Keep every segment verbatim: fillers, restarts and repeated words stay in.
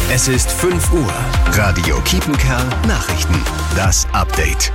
Es ist fünf Uhr. Radio Kiepenkerl Nachrichten. Das Update.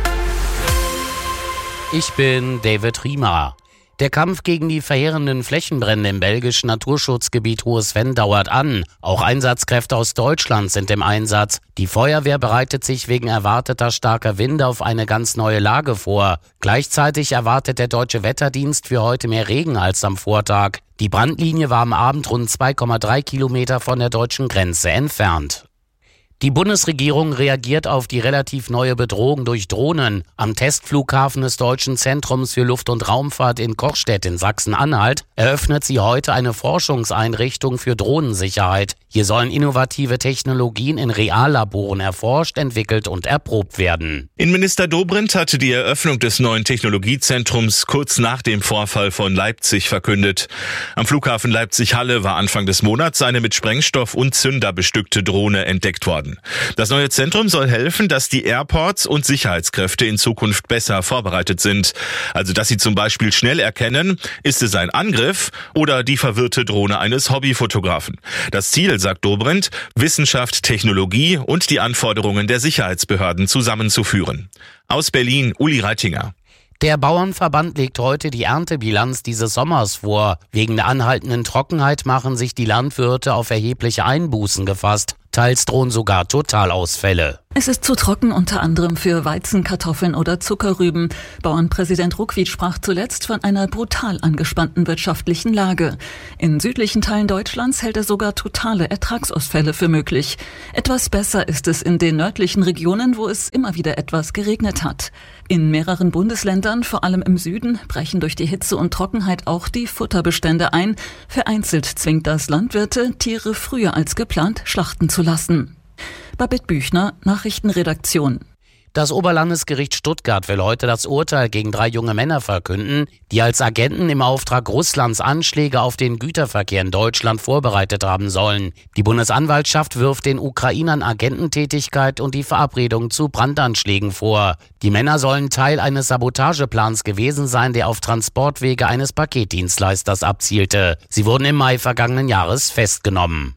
Ich bin David Riemer. Der Kampf gegen die verheerenden Flächenbrände im belgischen Naturschutzgebiet Hohes Venn dauert an. Auch Einsatzkräfte aus Deutschland sind im Einsatz. Die Feuerwehr bereitet sich wegen erwarteter starker Winde auf eine ganz neue Lage vor. Gleichzeitig erwartet der Deutsche Wetterdienst für heute mehr Regen als am Vortag. Die Brandlinie war am Abend rund zwei Komma drei Kilometer von der deutschen Grenze entfernt. Die Bundesregierung reagiert auf die relativ neue Bedrohung durch Drohnen. Am Testflughafen des Deutschen Zentrums für Luft- und Raumfahrt in Kochstedt in Sachsen-Anhalt eröffnet sie heute eine Forschungseinrichtung für Drohnensicherheit. Hier sollen innovative Technologien in Reallaboren erforscht, entwickelt und erprobt werden. Innenminister Dobrindt hatte die Eröffnung des neuen Technologiezentrums kurz nach dem Vorfall von Leipzig verkündet. Am Flughafen Leipzig-Halle war Anfang des Monats eine mit Sprengstoff und Zünder bestückte Drohne entdeckt worden. Das neue Zentrum soll helfen, dass die Airports und Sicherheitskräfte in Zukunft besser vorbereitet sind. Also dass sie zum Beispiel schnell erkennen, ist es ein Angriff oder die verwirrte Drohne eines Hobbyfotografen. Das Ziel, sagt Dobrindt, Wissenschaft, Technologie und die Anforderungen der Sicherheitsbehörden zusammenzuführen. Aus Berlin, Uli Reitinger. Der Bauernverband legt heute die Erntebilanz dieses Sommers vor. Wegen der anhaltenden Trockenheit machen sich die Landwirte auf erhebliche Einbußen gefasst. Teils drohen sogar Totalausfälle. Es ist zu trocken, unter anderem für Weizen, Kartoffeln oder Zuckerrüben. Bauernpräsident Ruckwied sprach zuletzt von einer brutal angespannten wirtschaftlichen Lage. In südlichen Teilen Deutschlands hält er sogar totale Ertragsausfälle für möglich. Etwas besser ist es in den nördlichen Regionen, wo es immer wieder etwas geregnet hat. In mehreren Bundesländern, vor allem im Süden, brechen durch die Hitze und Trockenheit auch die Futterbestände ein. Vereinzelt zwingt das Landwirte, Tiere früher als geplant schlachten zu lassen. Babette Büchner, Nachrichtenredaktion. Das Oberlandesgericht Stuttgart will heute das Urteil gegen drei junge Männer verkünden, die als Agenten im Auftrag Russlands Anschläge auf den Güterverkehr in Deutschland vorbereitet haben sollen. Die Bundesanwaltschaft wirft den Ukrainern Agententätigkeit und die Verabredung zu Brandanschlägen vor. Die Männer sollen Teil eines Sabotageplans gewesen sein, der auf Transportwege eines Paketdienstleisters abzielte. Sie wurden im Mai vergangenen Jahres festgenommen.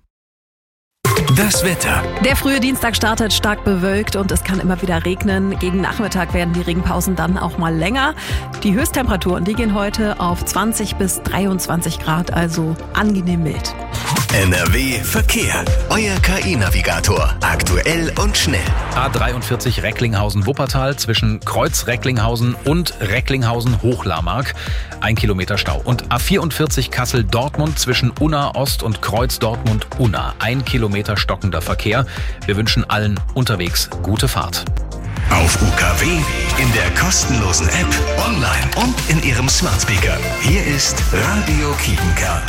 Das Wetter. Der frühe Dienstag startet stark bewölkt und es kann immer wieder regnen. Gegen Nachmittag werden die Regenpausen dann auch mal länger. Die Höchsttemperaturen, die gehen heute auf zwanzig bis dreiundzwanzig Grad, also angenehm mild. N R W Verkehr. Euer K I-Navigator. Aktuell und schnell. A dreiundvierzig Recklinghausen-Wuppertal zwischen Kreuz-Recklinghausen und Recklinghausen-Hochlarmark. Ein Kilometer Stau. Und A vierundvierzig Kassel-Dortmund zwischen Unna Ost und Kreuz-Dortmund-Unna. Ein Kilometer stockender Verkehr. Wir wünschen allen unterwegs gute Fahrt. Auf U K W, in der kostenlosen App, online und in Ihrem Smart Speaker. Hier ist Radio Kiepenkerl.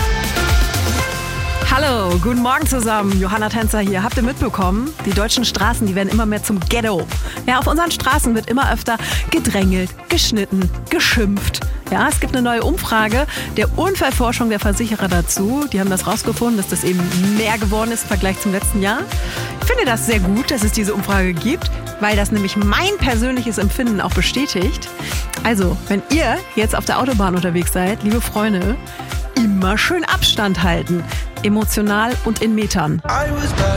Hallo, guten Morgen zusammen. Johanna Tänzer hier. Habt ihr mitbekommen? Die deutschen Straßen, die werden immer mehr zum Ghetto. Ja, auf unseren Straßen wird immer öfter gedrängelt, geschnitten, geschimpft. Ja, es gibt eine neue Umfrage der Unfallforschung der Versicherer dazu. Die haben das rausgefunden, dass das eben mehr geworden ist im Vergleich zum letzten Jahr. Ich finde das sehr gut, dass es diese Umfrage gibt, weil das nämlich mein persönliches Empfinden auch bestätigt. Also, wenn ihr jetzt auf der Autobahn unterwegs seid, liebe Freunde, immer schön Abstand halten. Emotional und in Metern.